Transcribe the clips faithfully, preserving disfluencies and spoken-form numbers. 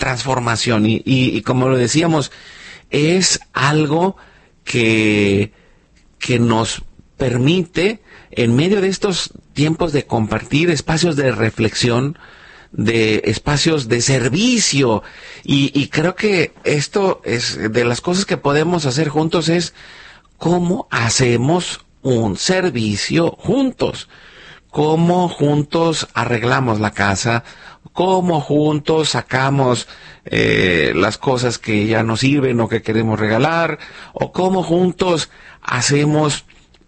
transformación. Y, y, y como lo decíamos, es algo que, que nos permite, en medio de estos tiempos de compartir, espacios de reflexión, de espacios de servicio, y, y creo que esto es de las cosas que podemos hacer juntos, es cómo hacemos un servicio juntos, cómo juntos arreglamos la casa, cómo juntos sacamos eh, las cosas que ya no sirven o que queremos regalar, o cómo juntos hacemos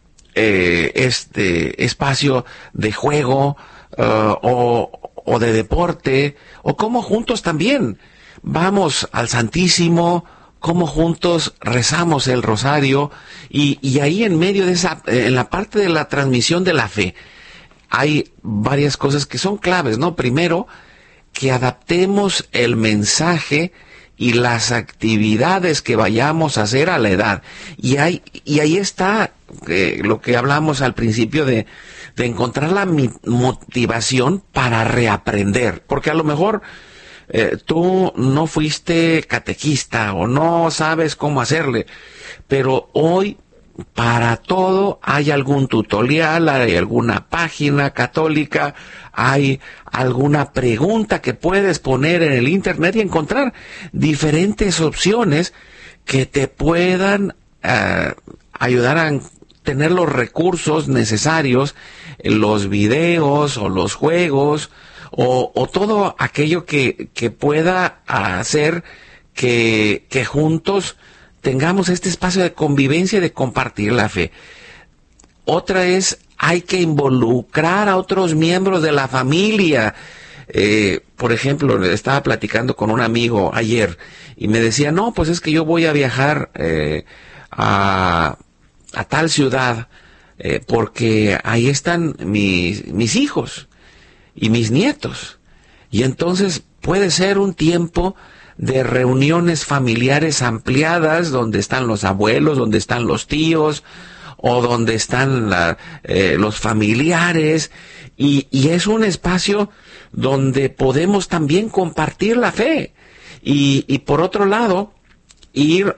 eh, este espacio de juego uh, o, o de deporte, o cómo juntos también vamos al Santísimo, cómo juntos rezamos el rosario, y, y ahí en medio de esa, en la parte de la transmisión de la fe, hay varias cosas que son claves, ¿no? Primero, que adaptemos el mensaje y las actividades que vayamos a hacer a la edad. Y ahí, y ahí está eh, lo que hablamos al principio de, de encontrar la motivación para reaprender. Porque a lo mejor eh, tú no fuiste catequista o no sabes cómo hacerle, pero hoy para todo hay algún tutorial, hay alguna página católica, hay alguna pregunta que puedes poner en el internet y encontrar diferentes opciones que te puedan uh, ayudar a tener los recursos necesarios, los videos o los juegos o, o todo aquello que, que pueda hacer que, que juntos tengamos este espacio de convivencia y de compartir la fe. Otra es, hay que involucrar a otros miembros de la familia. Eh, por ejemplo, estaba platicando con un amigo ayer y me decía, no, pues es que yo voy a viajar eh, a, a tal ciudad eh, porque ahí están mis, mis hijos y mis nietos. Y entonces puede ser un tiempo de reuniones familiares ampliadas, donde están los abuelos, donde están los tíos, o donde están la, eh, los familiares, y, y es un espacio donde podemos también compartir la fe, y, y por otro lado, ir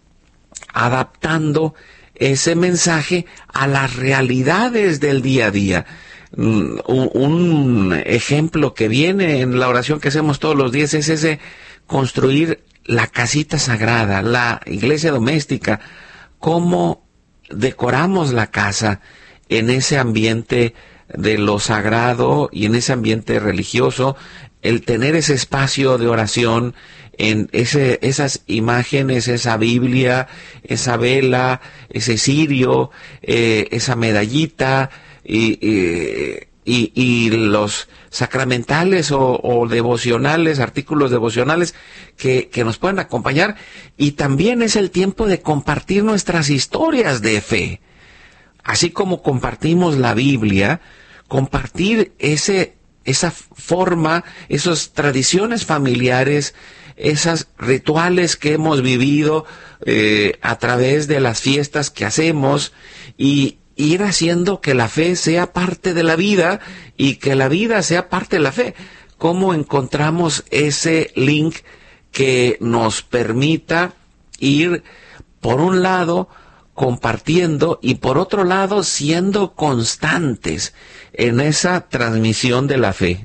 adaptando ese mensaje a las realidades del día a día. Un, un ejemplo que viene en la oración que hacemos todos los días es ese construir la casita sagrada, la iglesia doméstica, cómo decoramos la casa en ese ambiente de lo sagrado y en ese ambiente religioso, el tener ese espacio de oración, en ese, esas imágenes, esa Biblia, esa vela, ese cirio, eh, esa medallita, y, y, y, y los sacramentales o, o devocionales, artículos devocionales que, que nos puedan acompañar. Y también es el tiempo de compartir nuestras historias de fe. Así como compartimos la Biblia, compartir ese, esa forma, esas tradiciones familiares, esos rituales que hemos vivido eh, a través de las fiestas que hacemos, y ir haciendo que la fe sea parte de la vida y que la vida sea parte de la fe. ¿Cómo encontramos ese link que nos permita ir, por un lado, compartiendo y por otro lado, siendo constantes en esa transmisión de la fe?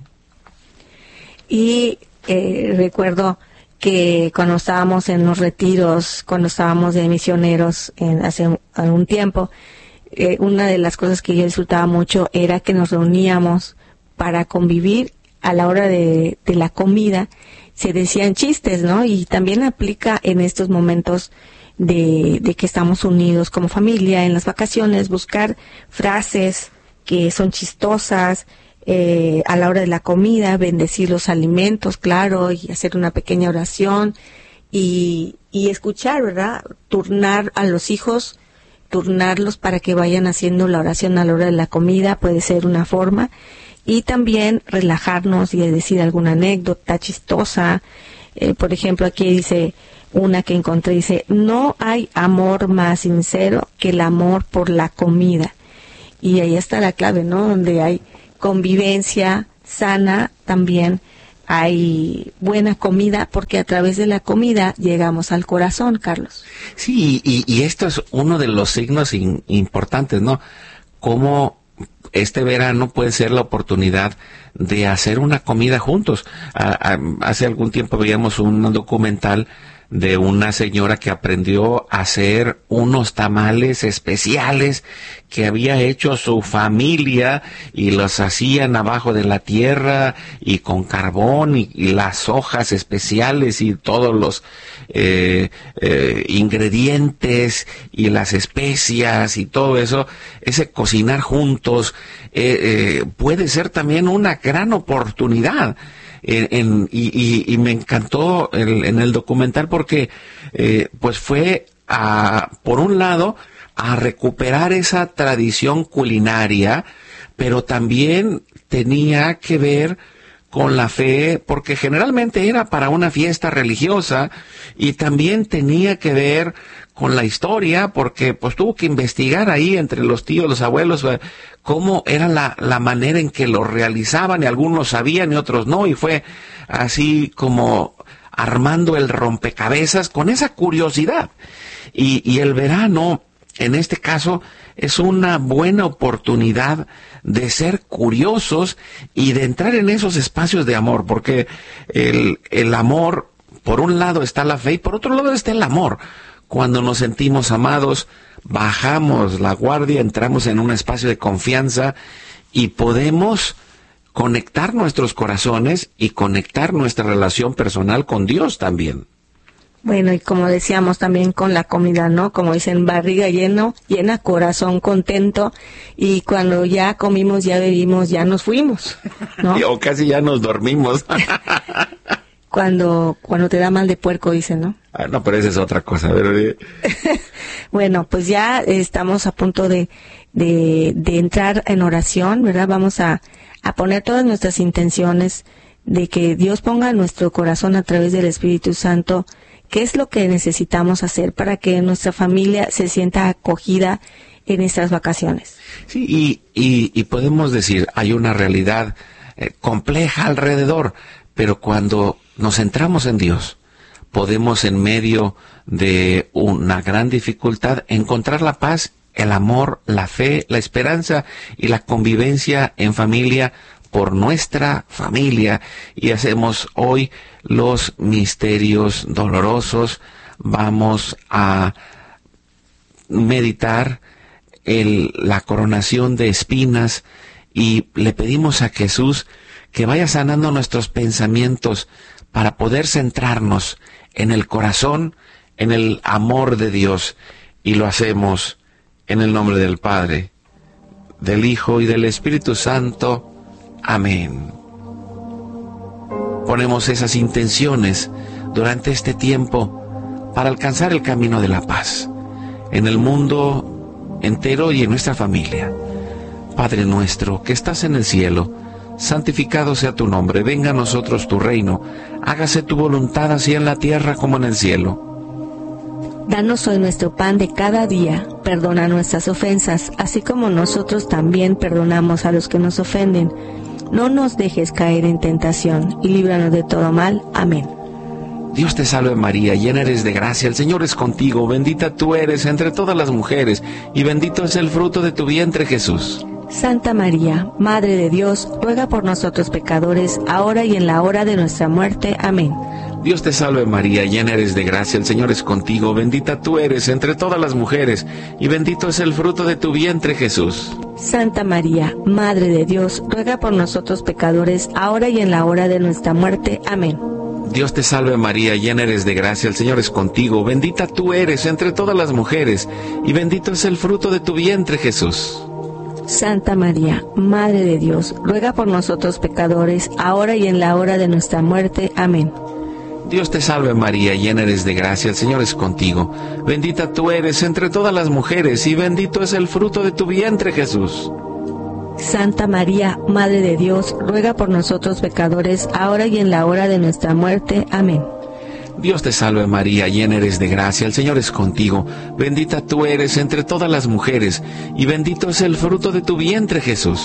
Y eh, recuerdo que cuando estábamos en los retiros, cuando estábamos de misioneros en, hace un, algún tiempo, Eh, una de las cosas que yo disfrutaba mucho era que nos reuníamos para convivir a la hora de, de la comida. Se decían chistes, ¿no? Y también aplica en estos momentos de, de que estamos unidos como familia en las vacaciones, buscar frases que son chistosas eh, a la hora de la comida, bendecir los alimentos, claro, y hacer una pequeña oración y, y escuchar, ¿verdad? Turnar a los hijos, turnarlos para que vayan haciendo la oración a la hora de la comida, puede ser una forma, y también relajarnos y decir alguna anécdota chistosa. Eh, por ejemplo, aquí dice una que encontré, dice, no hay amor más sincero que el amor por la comida. Y ahí está la clave, ¿no? Donde hay convivencia sana, también hay buena comida, porque a través de la comida llegamos al corazón, Carlos. Sí, y, y esto es uno de los signos in, importantes, ¿no? Cómo este verano puede ser la oportunidad de hacer una comida juntos. A, a, hace algún tiempo veíamos un documental de una señora que aprendió a hacer unos tamales especiales que había hecho su familia, y los hacían abajo de la tierra y con carbón y, y las hojas especiales y todos los eh, eh, ingredientes y las especias y todo eso. Ese cocinar juntos eh, eh, puede ser también una gran oportunidad. En, en, y, y, y me encantó el, en el documental porque eh, pues fue a, por un lado, a recuperar esa tradición culinaria, pero también tenía que ver con la fe, porque generalmente era para una fiesta religiosa, y también tenía que ver con la historia, porque pues tuvo que investigar ahí entre los tíos, los abuelos, cómo era la, la manera en que lo realizaban, y algunos sabían y otros no, y fue así como armando el rompecabezas con esa curiosidad. Y, y el verano, en este caso, es una buena oportunidad de ser curiosos y de entrar en esos espacios de amor, porque el, el amor, por un lado está la fe y por otro lado está el amor. Cuando nos sentimos amados, bajamos la guardia, entramos en un espacio de confianza y podemos conectar nuestros corazones y conectar nuestra relación personal con Dios también. Bueno, y como decíamos también con la comida, ¿no? Como dicen, barriga lleno, llena, corazón contento, y cuando ya comimos, ya bebimos, ya nos fuimos, ¿no? O casi ya nos dormimos. Cuando, cuando te da mal de puerco, dicen, ¿no? Ah, no, pero esa es otra cosa. Pero... Bueno, pues ya estamos a punto de, de, de entrar en oración, ¿verdad? Vamos a, a poner todas nuestras intenciones de que Dios ponga en nuestro corazón a través del Espíritu Santo qué es lo que necesitamos hacer para que nuestra familia se sienta acogida en estas vacaciones. Sí, y, y, y podemos decir, hay una realidad eh, compleja alrededor, pero cuando nos centramos en Dios, podemos en medio de una gran dificultad encontrar la paz, el amor, la fe, la esperanza y la convivencia en familia por nuestra familia. Y hacemos hoy los misterios dolorosos. Vamos a meditar el, la coronación de espinas, y le pedimos a Jesús que vaya sanando nuestros pensamientos para poder centrarnos en el corazón, en el amor de Dios. Y lo hacemos en el nombre del Padre, del Hijo y del Espíritu Santo. Amén. Ponemos esas intenciones durante este tiempo para alcanzar el camino de la paz en el mundo entero y en nuestra familia. Padre nuestro que estás en el cielo, santificado sea tu nombre, venga a nosotros tu reino, hágase tu voluntad así en la tierra como en el cielo. Danos hoy nuestro pan de cada día, perdona nuestras ofensas, así como nosotros también perdonamos a los que nos ofenden. No nos dejes caer en tentación, y líbranos de todo mal. Amén. Dios te salve María, llena eres de gracia, el Señor es contigo, bendita tú eres entre todas las mujeres, y bendito es el fruto de tu vientre Jesús. Santa María, Madre de Dios, ruega por nosotros pecadores, ahora y en la hora de nuestra muerte. Amén. Dios te salve María, llena eres de gracia, el Señor es contigo, bendita tú eres entre todas las mujeres, y bendito es el fruto de tu vientre Jesús. Santa María, Madre de Dios, ruega por nosotros pecadores, ahora y en la hora de nuestra muerte. Amén. Dios te salve María, llena eres de gracia, el Señor es contigo, bendita tú eres entre todas las mujeres, y bendito es el fruto de tu vientre Jesús. Santa María, Madre de Dios, ruega por nosotros pecadores, ahora y en la hora de nuestra muerte. Amén. Dios te salve María, llena eres de gracia, el Señor es contigo, bendita tú eres entre todas las mujeres, y bendito es el fruto de tu vientre Jesús. Santa María, Madre de Dios, ruega por nosotros pecadores, ahora y en la hora de nuestra muerte. Amén. Dios te salve María, llena eres de gracia, el Señor es contigo, bendita tú eres entre todas las mujeres, y bendito es el fruto de tu vientre Jesús.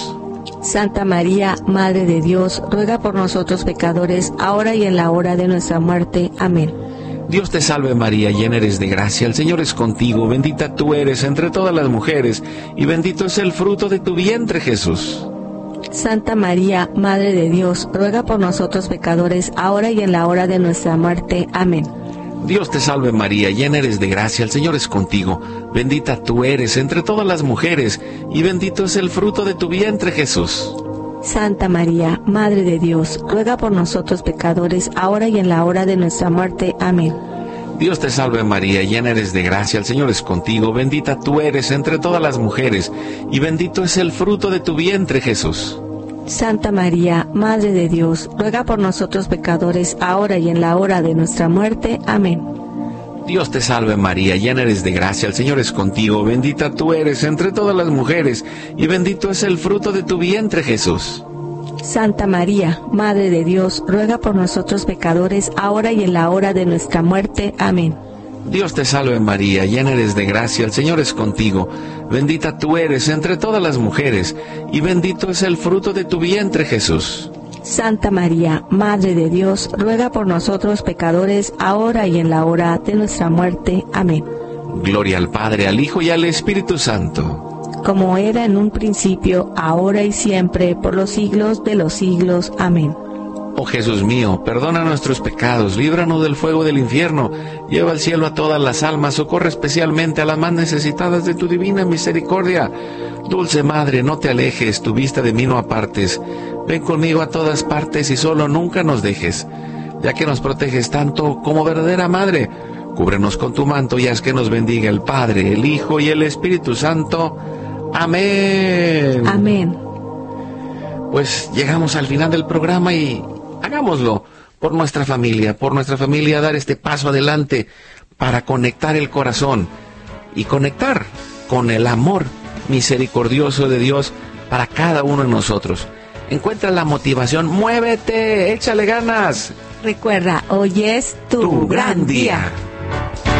Santa María, Madre de Dios, ruega por nosotros pecadores, ahora y en la hora de nuestra muerte. Amén. Dios te salve María, llena eres de gracia, el Señor es contigo, bendita tú eres entre todas las mujeres, y bendito es el fruto de tu vientre, Jesús. Santa María, Madre de Dios, ruega por nosotros pecadores, ahora y en la hora de nuestra muerte. Amén. Dios te salve María, llena eres de gracia, el Señor es contigo, bendita tú eres entre todas las mujeres, y bendito es el fruto de tu vientre, Jesús. Santa María, Madre de Dios, ruega por nosotros pecadores, ahora y en la hora de nuestra muerte. Amén. Dios te salve María, llena eres de gracia, el Señor es contigo, bendita tú eres entre todas las mujeres, y bendito es el fruto de tu vientre, Jesús. Santa María, Madre de Dios, ruega por nosotros pecadores, ahora y en la hora de nuestra muerte. Amén. Dios te salve María, llena eres de gracia, el Señor es contigo, bendita tú eres entre todas las mujeres, y bendito es el fruto de tu vientre, Jesús. Santa María, Madre de Dios, ruega por nosotros pecadores, ahora y en la hora de nuestra muerte. Amén. Dios te salve María, llena eres de gracia, el Señor es contigo, bendita tú eres entre todas las mujeres, y bendito es el fruto de tu vientre, Jesús. Santa María, Madre de Dios, ruega por nosotros pecadores, ahora y en la hora de nuestra muerte. Amén. Gloria al Padre, al Hijo y al Espíritu Santo. Como era en un principio, ahora y siempre, por los siglos de los siglos. Amén. Oh Jesús mío, perdona nuestros pecados, líbranos del fuego del infierno, lleva al cielo a todas las almas, socorre especialmente a las más necesitadas de tu divina misericordia. Dulce Madre, no te alejes, tu vista de mí no apartes. Ven conmigo a todas partes y solo nunca nos dejes, ya que nos proteges tanto como verdadera Madre. Cúbrenos con tu manto y haz que nos bendiga el Padre, el Hijo y el Espíritu Santo. Amén. Amén. Pues llegamos al final del programa y hagámoslo por nuestra familia, por nuestra familia, dar este paso adelante para conectar el corazón y conectar con el amor misericordioso de Dios para cada uno de nosotros. Encuentra la motivación, muévete, échale ganas. Recuerda, hoy es tu, Tu gran gran día. día.